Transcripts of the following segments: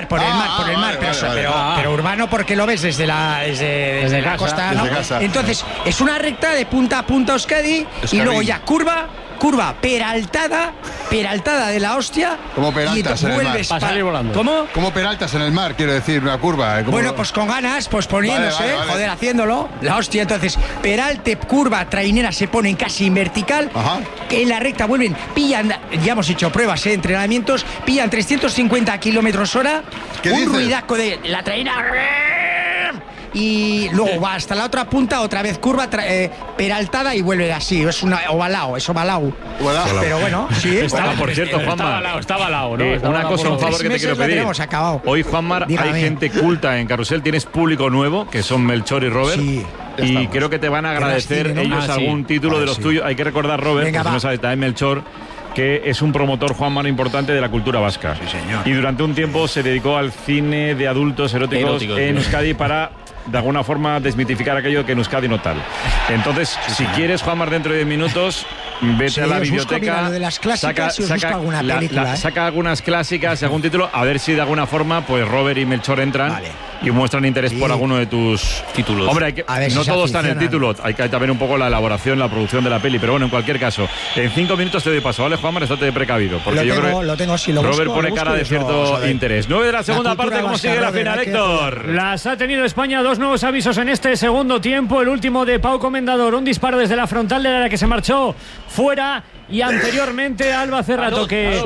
por el mar, pero urbano porque lo ves desde la costa, ¿no? Entonces, es una recta de punta a punta Euskadi y luego ya curva peraltada de la hostia. Como Peraltas en el mar. Para salir volando. ¿Cómo? Como Peraltas en el mar, quiero decir, una curva. Bueno, pues con ganas, pues poniéndose, vale. joder, haciéndolo. La hostia, entonces, peralte, curva, trainera se ponen casi en vertical. Ajá. Que en la recta vuelven, pillan, ya hemos hecho pruebas, entrenamientos, pillan 350 kilómetros hora. ¿Qué un dices? ruidaco de la trainera. Y luego va hasta la otra punta, otra vez curva, peraltada y vuelve así. Es ovalao. Pero bueno, sí. Estaba, por cierto, Juanma. Estaba al lado, ¿no? Una cosa, un favor que te quiero pedir. Hoy, Juanma, hay gente culta en Carrusel. Tienes público nuevo, que son Melchor y Robert. Sí. Y creo que te van a agradecer ellos algún título de los tuyos. Hay que recordar, Robert, porque no sabes, también Melchor, que es un promotor, Juanma, importante de la cultura vasca. Sí, señor. Y durante un tiempo se dedicó al cine de adultos eróticos en Euskadi para, de alguna forma, desmitificar aquello que en Euskadi no tal. Entonces, si quieres, Juanma, dentro de 10 minutos, vete a la biblioteca, de las clásicas, saca alguna película, saca algunas clásicas y algún título, a ver si de alguna forma, pues Robert y Melchor entran y muestran interés por alguno de tus títulos. Hombre, no todo está en el título, hay que también un poco la elaboración, la producción de la peli, pero bueno, en cualquier caso, en 5 minutos te doy paso, ¿vale, Juanma? Estate precavido, porque lo tengo, si lo Robert busco, pone cara de cierto interés. 9 de la segunda parte, ¿cómo sigue la final, Héctor? Las ha tenido España, 2 nuevos avisos en este segundo tiempo. El último de Pau Comendador, un disparo desde la frontal de la que se marchó fuera. Y anteriormente Alba Cerrato, que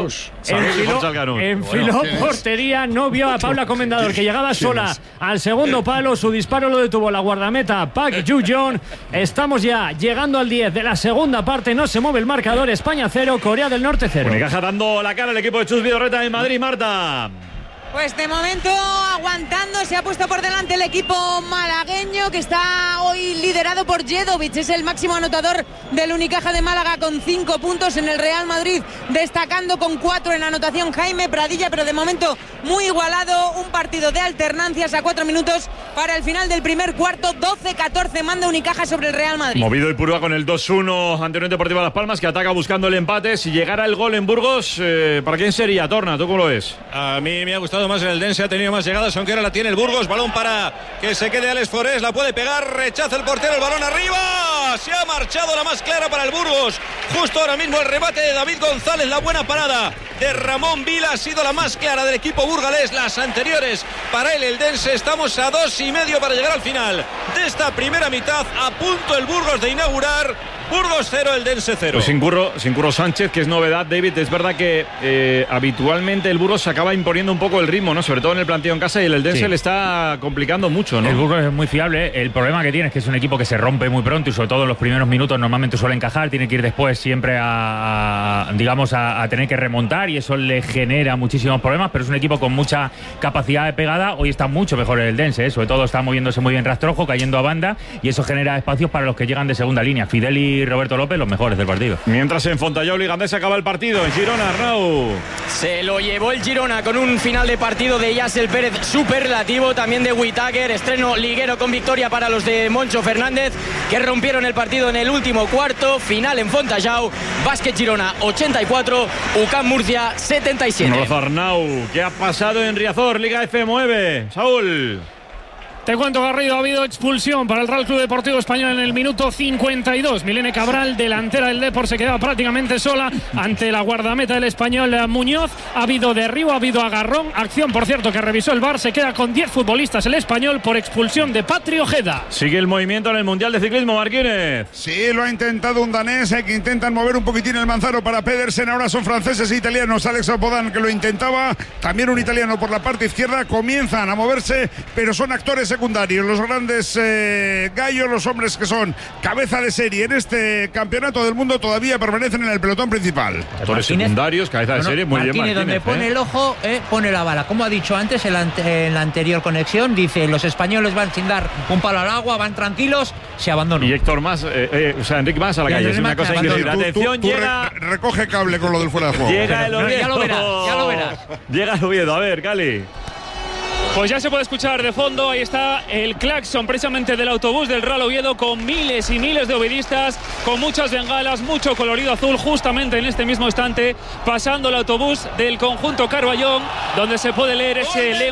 enfiló portería, no vio a Paula Comendador, que llegaba sola al segundo palo. Su disparo lo detuvo la guardameta Park Ju-yeon. Estamos ya llegando al 10 de la segunda parte. No se mueve el marcador. España 0, Corea del Norte 0. Unicaja dando la cara al equipo de Chus Vidorreta en Madrid, Marta. Pues de momento aguantando, se ha puesto por delante el equipo malagueño, que está hoy liderado por Jedovic, es el máximo anotador del Unicaja de Málaga con 5 puntos. En el Real Madrid destacando con 4 en anotación Jaime Pradilla, pero de momento muy igualado, un partido de alternancias a 4 minutos para el final del primer cuarto. 12-14 manda Unicaja sobre el Real Madrid. Movido y Purúa con el 2-1 ante Unión Deportiva Las Palmas, que ataca buscando el empate. Si llegara el gol en Burgos, ¿para quién sería, Torna? ¿Tú cómo lo ves? A mí me ha gustado más el Dense, ha tenido más llegadas, aunque ahora la tiene el Burgos. Balón para que se quede Alex Forés, la puede pegar, rechaza el portero, el balón arriba, se ha marchado la más clara para el Burgos. Justo ahora mismo el remate de David González, la buena parada de Ramón Vila ha sido la más clara del equipo burgalés. Las anteriores para el Dense. Estamos a 2,5 para llegar al final de esta primera mitad. A punto el Burgos de inaugurar. Burgos 0, el Dense 0. Pues sin Curro Sánchez, que es novedad, David. Es verdad que habitualmente el Burgos se acaba imponiendo un poco el ritmo, ¿no? Sobre todo en el planteo en casa, y el Dense le está complicando mucho, ¿no? El Burgos es muy fiable. El problema que tiene es que es un equipo que se rompe muy pronto y sobre todo en los primeros minutos normalmente suele encajar. Tiene que ir después siempre a tener que remontar y eso le genera muchísimos problemas, pero es un equipo con mucha capacidad de pegada. Hoy está mucho mejor el Dense, sobre todo está moviéndose muy bien Rastrojo, cayendo a banda, y eso genera espacios para los que llegan de segunda línea. Fidel y Roberto López, los mejores del partido. Mientras en Fontallau y Gandés acaba el partido. En Girona, Arnau. Se lo llevó el Girona con un final de partido de Yasel Pérez superlativo, también de Whittaker. Estreno liguero con victoria para los de Moncho Fernández, que rompieron el partido en el último cuarto. Final en Fontallau. Básquet Girona 84, UCAM Murcia 77. Un Arnau. ¿Qué ha pasado en Riazor? Liga F9. Saúl. Te cuento, Garrido, ha habido expulsión para el Real Club Deportivo Español en el minuto 52. Milene Cabral, delantera del Depor, se quedaba prácticamente sola ante la guardameta del Español Muñoz. Ha habido derribo, ha habido agarrón. Acción, por cierto, que revisó el VAR. Se queda con 10 futbolistas el Español por expulsión de Patri Ojeda. Sigue el movimiento en el Mundial de Ciclismo, Marquínez. Sí, lo ha intentado un danés, que intentan mover un poquitín el manzano para Pedersen. Ahora son franceses e italianos. Alex Opodan, que lo intentaba. También un italiano por la parte izquierda. Comienzan a moverse, pero son actores secundarios, los grandes gallos, los hombres que son cabeza de serie en este campeonato del mundo, todavía permanecen en el pelotón principal. Actores secundarios, cabeza de serie, muy bien, Martínez. Donde pone el ojo, pone la bala. Como ha dicho antes en la anterior conexión, dice: los españoles van sin dar un palo al agua, van tranquilos, se abandonan. Y Héctor Mas, Enrique Mas a la calle, es una cosa increíble. Atención, llega. Recoge cable con lo del fuera de juego. Llega el Oviedo. Ya lo verás. Llega el Oviedo, a ver, Cali. Pues ya se puede escuchar de fondo, ahí está el claxon precisamente del autobús del Real Oviedo, con miles y miles de oviedistas, con muchas bengalas, mucho colorido azul, justamente en este mismo instante, pasando el autobús del conjunto Carballón, donde se puede leer ese lema.